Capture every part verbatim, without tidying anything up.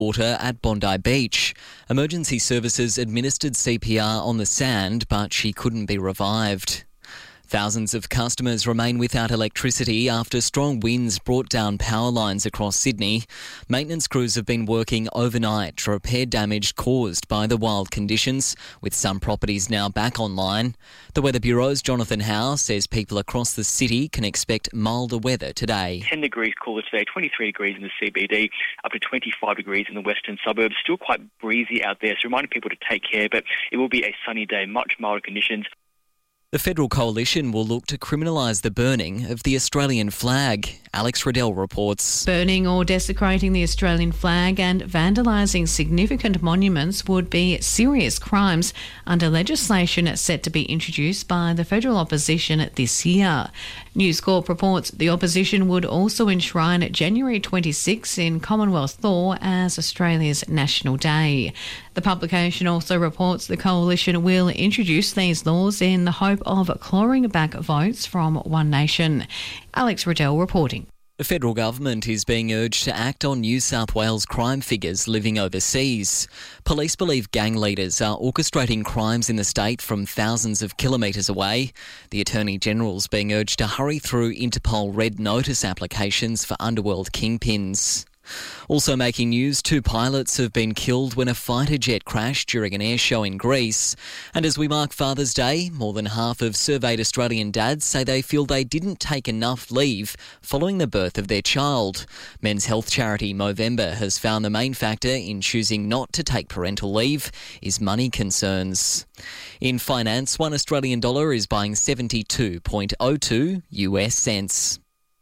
water at Bondi Beach. Emergency services administered C P R on the sand, but she couldn't be revived. Thousands of customers remain without electricity after strong winds brought down power lines across Sydney. Maintenance crews have been working overnight to repair damage caused by the wild conditions, with some properties now back online. The Weather Bureau's Jonathan Howe says people across the city can expect milder weather today. ten degrees cooler today, twenty-three degrees in the C B D, up to twenty-five degrees in the western suburbs. Still quite breezy out there, so reminding people to take care, but it will be a sunny day, much milder conditions. The Federal Coalition will look to criminalise the burning of the Australian flag. Alex Riddell reports. Burning or desecrating the Australian flag and vandalising significant monuments would be serious crimes under legislation set to be introduced by the federal opposition this year. News Corp reports the opposition would also enshrine January twenty-sixth in Commonwealth law as Australia's National Day. The publication also reports the coalition will introduce these laws in the hope of clawing back votes from One Nation. Alex Riddell reporting. The federal government is being urged to act on New South Wales crime figures living overseas. Police believe gang leaders are orchestrating crimes in the state from thousands of kilometres away. The Attorney-General's being urged to hurry through Interpol Red Notice applications for underworld kingpins. Also making news, two pilots have been killed when a fighter jet crashed during an air show in Greece. And as we mark Father's Day, more than half of surveyed Australian dads say they feel they didn't take enough leave following the birth of their child. Men's health charity Movember has found the main factor in choosing not to take parental leave is money concerns. In finance, one Australian dollar is buying seventy-two point oh two U S cents.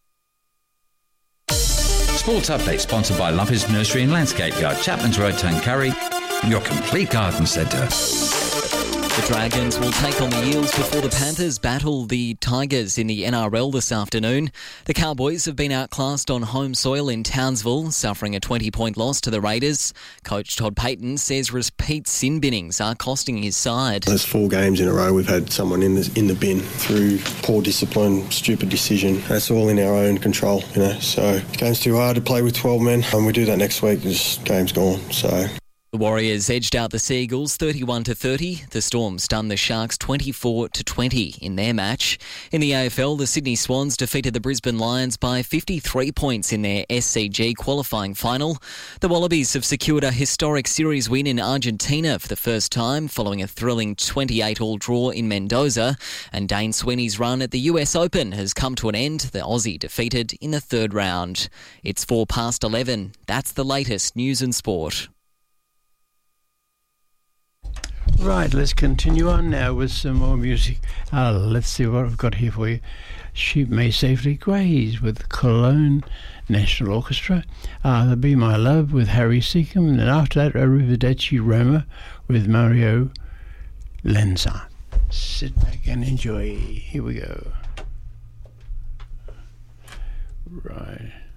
Sports Update sponsored by Lumpy's Nursery and Landscape Yard, Chapman's Road, Tuncurry, your complete garden centre. The Dragons will take on the Eels before the Panthers battle the Tigers in the N R L this afternoon. The Cowboys have been outclassed on home soil in Townsville, suffering a twenty-point loss to the Raiders. Coach Todd Payton says repeat sin binnings are costing his side. There's four games in a row we've had someone in the, in the bin through poor discipline, stupid decision. That's all in our own control, you know. So the game's too hard to play with twelve men, and we do that next week. This game's gone. So. The Warriors edged out the Seagulls thirty-one to thirty. The Storm stunned the Sharks twenty-four to twenty in their match. In the A F L, the Sydney Swans defeated the Brisbane Lions by fifty-three points in their S C G qualifying final. The Wallabies have secured a historic series win in Argentina for the first time following a thrilling twenty-eight all draw in Mendoza. And Dane Sweeney's run at the U S Open has come to an end. The Aussie defeated in the third round. It's four past eleven. That's the latest news and sport. Right, let's continue on now with some more music. Uh, let's see what I've got here for you. Sheep May Safely Graze with Cologne National Orchestra. Uh, The Be My Love with Harry Seacombe. And then after that, Arrivederci Roma with Mario Lenza. Sit back and enjoy. Here we go. Right.